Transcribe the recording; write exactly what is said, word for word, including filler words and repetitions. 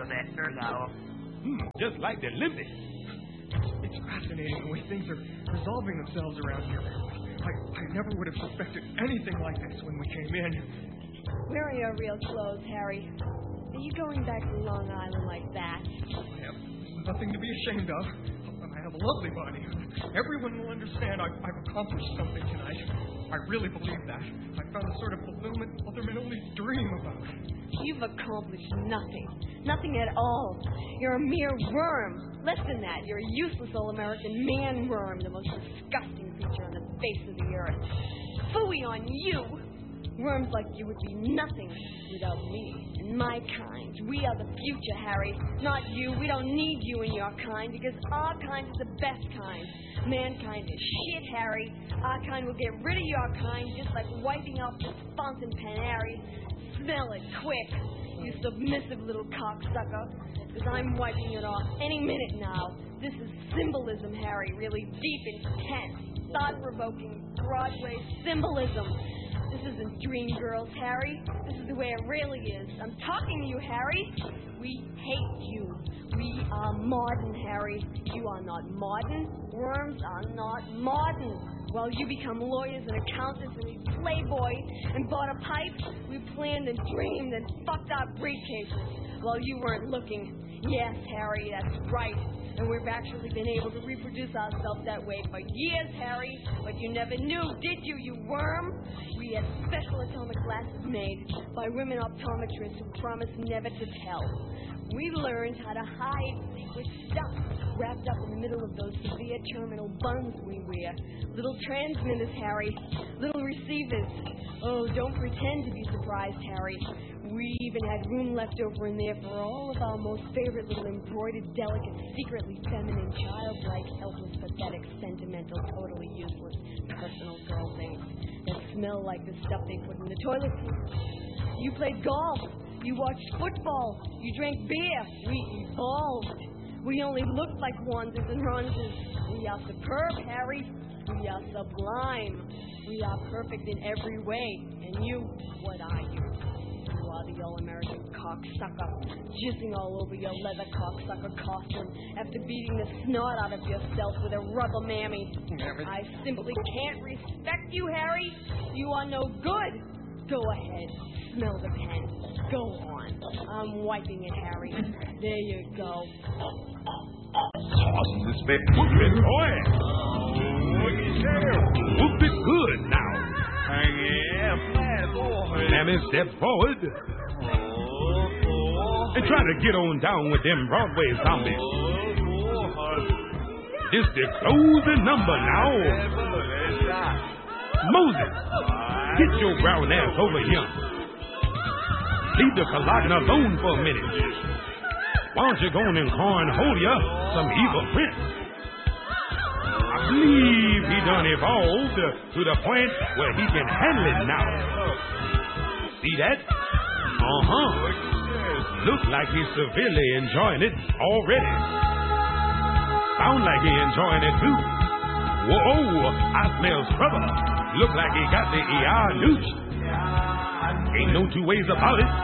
better now. Hmm, just like the Olympics. It's fascinating the way things are resolving themselves around here. I, I never would have suspected anything like this when we came in. Where are your real clothes, Harry? Are you going back to Long Island like that? I have nothing to be ashamed of. I have a lovely body. Everyone will understand I've, I've accomplished something tonight. I really believe that. I found the sort of fulfillment other men only dream about. You've accomplished nothing. Nothing at all. You're a mere worm. Less than that, you're a useless all-American man-worm, the most disgusting creature on the face of the earth. Phooey on you! Worms like you would be nothing without me and my kind. We are the future, Harry. Not you. We don't need you and your kind because our kind is the best kind. Mankind is shit, Harry. Our kind will get rid of your kind just like wiping off this fountain pen, Harry. Smell it quick, you submissive little cocksucker, because I'm wiping it off any minute now. This is symbolism, Harry, really deep, intense, thought-provoking, Broadway symbolism. This isn't Dream Girls, Harry. This is the way it really is. I'm talking to you, Harry. We hate you. We are modern, Harry. You are not modern. Worms are not modern. While you become lawyers and accountants and we playboy and bought a pipe, we planned and dreamed and fucked our briefcases while you weren't looking. Yes, Harry, that's right. And we've actually been able to reproduce ourselves that way for years, Harry. But you never knew, did you, you worm? We had special atomic glasses made by women optometrists who promised never to tell. We learned how to hide secret stuff wrapped up in the middle of those severe terminal buns we wear. Little transmitters, Harry. Little receivers. Oh, don't pretend to be surprised, Harry. We even had room left over in there for all of our most favorite little embroidered, delicate, secretly feminine, childlike, helpless, pathetic, sentimental, totally useless, personal girl things that smell like the stuff they put in the toilet seat. You played golf. You watched football. You drank beer. We evolved. We only looked like onesies and runses. We are superb, Harry. We are sublime. We are perfect in every way. And you, what are you? You are the all-American cocksucker, jizzing all over your leather cocksucker costume after beating the snot out of yourself with a rubber mammy. I simply can't respect you, Harry. You are no good. Go ahead. Smell the pen. Go on. I'm wiping it, Harry. There you go. Toss this bit. Whoop it, boy. Whoop it good now. Sammy, step forward. And try to get on down with them Broadway zombies. This the closing number now. Moses, get your brown ass over here. Leave the Culloden alone for a minute. Why don't you go on and cornhole ya some evil prince? I believe he done evolved to the point where he can handle it now. See that? Uh-huh. Look like he's severely enjoying it already. Sound like he's enjoying it too. Whoa, I smell trouble. Look like he got the E R douche. Ain't no two ways about it.